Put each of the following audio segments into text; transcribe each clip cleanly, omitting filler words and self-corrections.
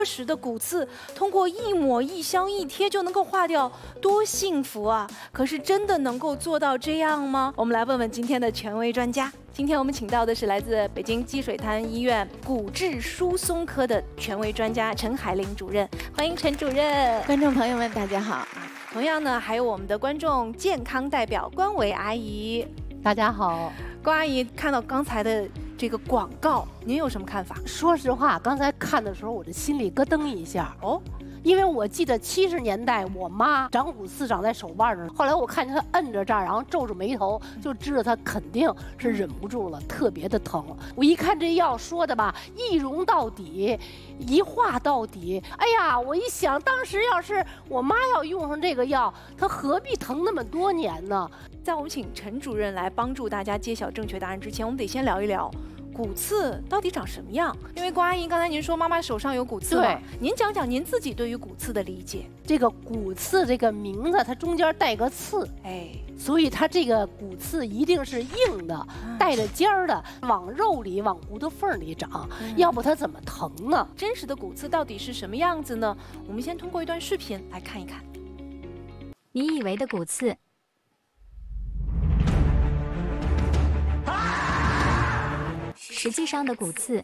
时的骨刺，通过一抹一香一贴就能够化掉，多幸福啊！可是真的能够做到这样吗？我们来问问今天的权威专家。今天我们请到的是来自北京积水潭医院骨质疏松科的权威专家陈海玲主任，欢迎陈主任。 观众朋友们，大家好。 同样呢，还有我们的观众健康代表关伟阿姨， 大家好。 关阿姨看到刚才的这个广告，您有什么看法？ 说实话，刚才看的时候，我的心里咯噔一下哦，因为我记得70年代我妈长骨刺长在手腕上，后来我看见她摁着这儿，然后皱着眉头，就知道她肯定是忍不住了，特别的疼。我一看这药说的吧，一溶到底，一化到底。哎呀，我一想，当时要是我妈要用上这个药，她何必疼那么多年呢？ 在我们请陈主任来帮助大家揭晓正确答案之前，我们得先聊一聊骨刺到底长什么样。因为关阿姨刚才您说妈妈手上有骨刺，对，您讲讲您自己对于骨刺的理解。 这个骨刺这个名字，它中间带个刺，所以它这个骨刺一定是硬的，带着尖儿的，往肉里、往骨头缝里长，要不它怎么疼呢？ 真实的骨刺到底是什么样子呢？我们先通过一段视频来看一看。 你以为的骨刺。实际上的骨刺，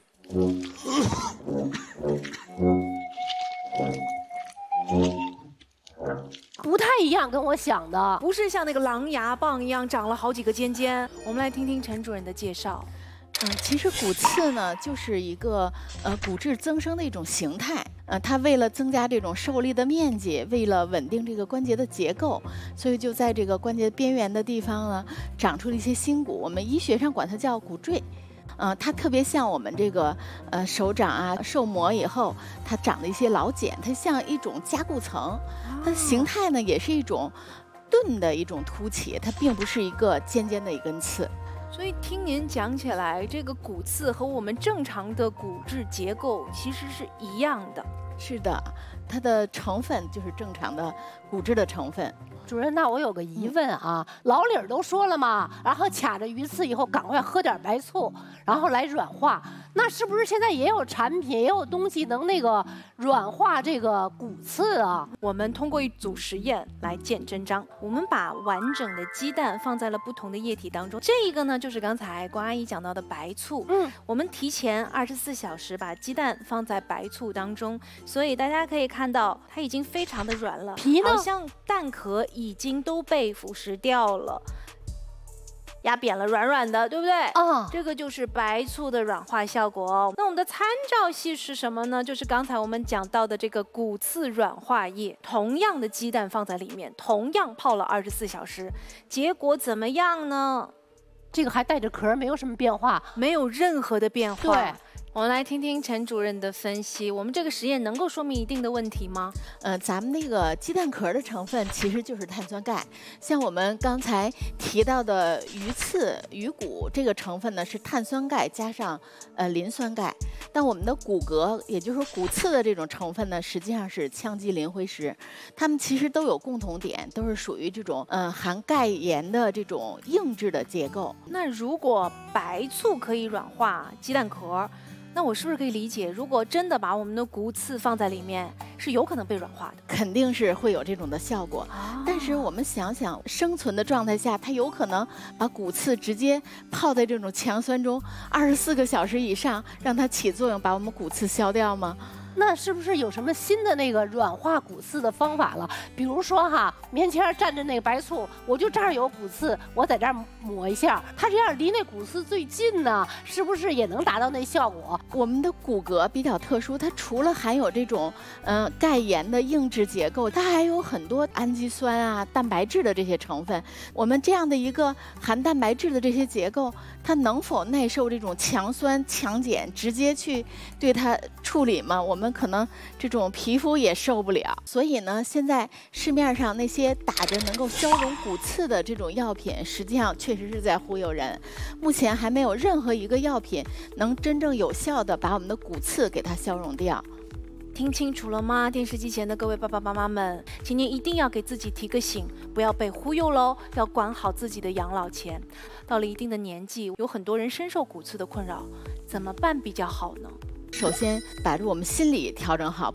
不太一样，跟我想的不是像那个狼牙棒一样长了好几个尖尖。我们来听听陈主任的介绍。 其实骨刺呢，就是一个骨质增生的一种形态。它为了增加这种受力的面积，为了稳定这个关节的结构，所以就在这个关节边缘的地方呢，长出了一些新骨。我们医学上管它叫骨赘。它特别像我们这个手掌啊，受磨以后，它长的一些老茧，它像一种加固层。它的形态呢，也是一种钝的一种凸起，它并不是一个尖尖的一根刺。 所以听您讲起来，这个骨刺和我们正常的骨质结构其实是一样的。 是的，它的成分就是正常的骨质的成分。 主任，那我有个疑问啊，老理儿都说了嘛，然后卡着鱼刺以后，赶快喝点白醋，然后来软化。那是不是现在也有产品，也有东西能那个软化这个骨刺啊？ 我们通过一组实验来见真章。我们把完整的鸡蛋放在了不同的液体当中，这一个呢就是刚才关阿姨讲到的白醋。我们提前24小时把鸡蛋放在白醋当中，所以大家可以看到它已经非常的软了， 皮呢， 好像蛋壳已经都被腐蚀掉了。压扁了，软软的，对不对？这个就是白醋的软化效果哦。那我们的参照系是什么呢？就是刚才我们讲到的这个骨刺软化液。同样的鸡蛋放在里面，同样泡了24小时，结果怎么样呢？ 这个还带着壳，没有什么变化， 没有任何的变化。 对。 我们来听听陈主任的分析，我们这个实验能够说明一定的问题吗？ 咱们那个鸡蛋壳的成分其实就是碳酸钙，像我们刚才提到的鱼刺、鱼骨这个成分呢是碳酸钙加上磷酸钙，但我们的骨骼，也就是说骨刺的这种成分呢，实际上是羟基磷灰石，它们其实都有共同点，都是属于这种含钙盐的这种硬质的结构。 那如果白醋可以软化鸡蛋壳，那我是不是可以理解，如果真的把我们的骨刺放在里面，是有可能被软化的？ 肯定是会有这种的效果。但是我们想想，生存的状态下，它有可能把骨刺直接泡在这种强酸中24个小时以上，让它起作用，把我们骨刺消掉吗？ 那是不是有什么新的那个软化骨刺的方法了？比如说哈，面前蘸着那个白醋，我就这儿有骨刺，我在这儿抹一下，它这样离那骨刺最近呢，是不是也能达到那效果？ 我们的骨骼比较特殊，它除了含有这种钙盐的硬质结构，它还有很多氨基酸啊、蛋白质的这些成分。我们这样的一个含蛋白质的这些结构，它能否耐受这种强酸强碱直接去对它处理吗？我们可能这种皮肤也受不了。所以呢，现在市面上那些打着能够消融骨刺的这种药品，实际上确实是在忽悠人。目前还没有任何一个药品能真正有效的把我们的骨刺给它消融掉。 听清楚了吗？电视机前的各位爸爸妈妈们，请您一定要给自己提个醒，不要被忽悠喽，要管好自己的养老钱。到了一定的年纪，有很多人深受骨刺的困扰，怎么办比较好呢？ 首先把我们心理调整好，